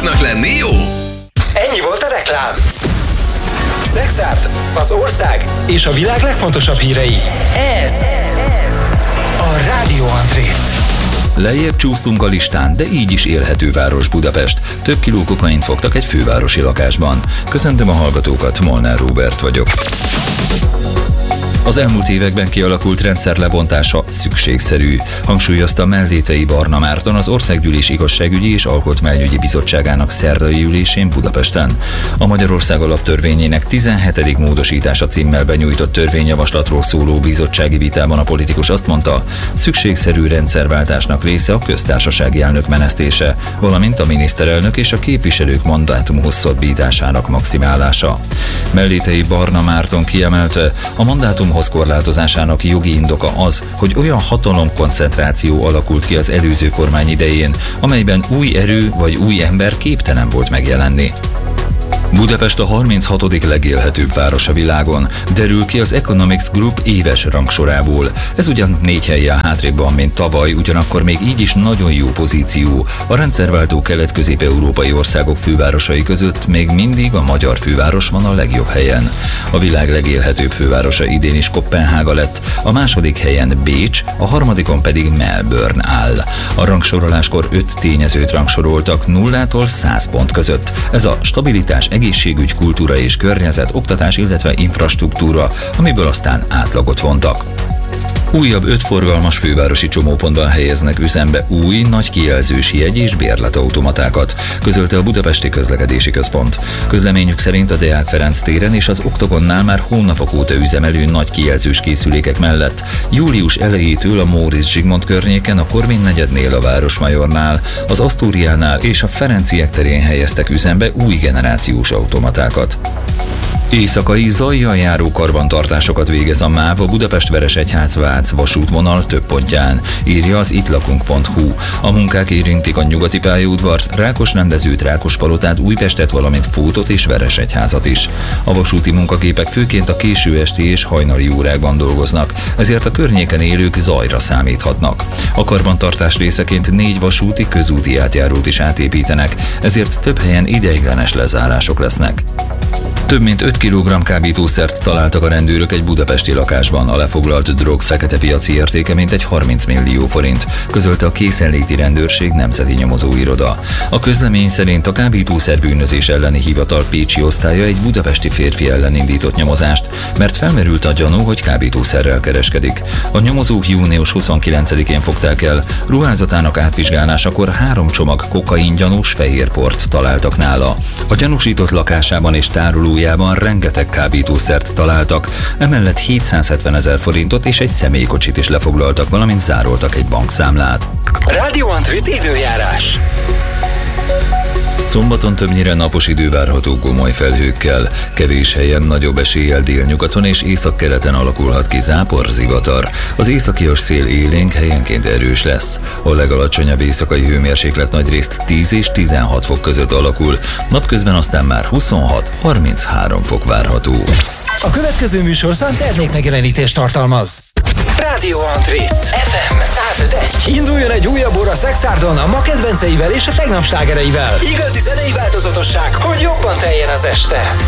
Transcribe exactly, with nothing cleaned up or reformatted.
Másoknak lenni jó? Ennyi volt a reklám. Szexárd, az ország és a világ legfontosabb hírei. Ez a Rádió André. Lejjebb csúsztunk a listán, de így is élhető város Budapest. Több kiló kokaint fogtak egy fővárosi lakásban. Köszöntöm a hallgatókat, Molnár Róbert vagyok. Az elmúlt években kialakult rendszer lebontása szükségszerű, hangsúlyozta Mellétei Barna Márton az Országgyűlés Igazságügyi és Alkotmányügyi Bizottságának szerdai ülésén Budapesten. A Magyarország Alaptörvényének tizenhetedik módosítása címmel benyújtott törvényjavaslatról szóló bizottsági vitában a politikus azt mondta, szükségszerű rendszerváltásnak része a köztársasági elnök menesztése, valamint a miniszterelnök és a képviselők mandátum hosszabbításának maximálása. Mellétei Barna Márton kiemelte, a mandátum korlátozásának jogi indoka az, hogy olyan hatalomkoncentráció alakult ki az előző kormány idején, amelyben új erő vagy új ember képtelen volt megjelenni. Budapest a harminchatodik legélhetőbb város a világon, derül ki az Economics Group éves rangsorából. Ez ugyan négy helyen hátrébb van, mint tavaly, ugyanakkor még így is nagyon jó pozíció. A rendszerváltó kelet-közép-európai országok fővárosai között még mindig a magyar főváros van a legjobb helyen. A világ legélhetőbb fővárosa idén is Koppenhága lett, a második helyen Bécs, a harmadikon pedig Melbourne áll. A rangsoroláskor öt tényezőt rangsoroltak nullától száz pont között. Ez a stabilitás, egészségügy, kultúra és környezet, oktatás, illetve infrastruktúra, amiből aztán átlagot vontak. Újabb öt forgalmas fővárosi csomópontban helyeznek üzembe új, nagy kijelzős jegy- és bérletautomatákat, közölte a Budapesti Közlekedési Központ. Közleményük szerint a Deák Ferenc téren és az Oktogonnál már hónapok óta üzemelő nagy kijelzős készülékek mellett július elejétől a Móricz Zsigmond környéken, a Korvin negyednél, a Városmajornál, az Asztóriánál és a Ferenciek terén helyeztek üzembe új generációs automatákat. Éjszakai zajjal járó karbantartásokat végez a MÁV a Budapest-Veresegyház-Vác vasútvonal több pontján, írja az ittlakunk pont hu. A munkák érintik a nyugati pályaudvart, Rákosrendezőt, Rákospalotát, Újpestet, valamint Fótot és Veresegyházat is. A vasúti munkagépek főként a késő esti és hajnali órákban dolgoznak, ezért a környéken élők zajra számíthatnak. A karbantartás részeként négy vasúti közúti átjárót is átépítenek, ezért több helyen ideiglenes lezárások lesznek. Több mint öt kilogramm kábítószert találtak a rendőrök egy budapesti lakásban. A lefoglalt drog fekete piaci értéke mintegy harminc millió forint, közölte a Készenléti Rendőrség Nemzeti Nyomozóiroda. A közlemény szerint a kábítószerbűnözés elleni hivatal pécsi osztálya egy budapesti férfi ellen indított nyomozást, mert felmerült a gyanú, hogy kábítószerrel kereskedik. A nyomozók június huszonkilencedikén fogták el, ruházatának átvizsgálásakor három csomag kokain gyanús fehérport találtak nála. A gyanúsított lakásában és tároló rengeteg kábítószert találtak, emellett hétszázhetvenezer forintot és egy személykocsit is lefoglaltak, valamint zároltak egy bankszámlát. Rádió André időjárás. Szombaton többnyire napos idő várható gomoly felhőkkel, kevés helyen nagyobb eséllyel délnyugaton és északkeleten alakulhat ki zápor, zivatar. Az északias szél élénk, helyenként erős lesz. A legalacsonyabb éjszakai hőmérséklet nagyrészt tíz és tizenhat fok között alakul, napközben aztán már huszonhat-harminchárom fok várható. A következő műsorszám termékmegjelenítést tartalmaz. Rádió André ef em száz öt egy. Induljon egy újabb óra Szexárdon a ma kedvenceivel és a tegnap slágereivel. Igazi zenei változatosság, hogy jobban teljen az este.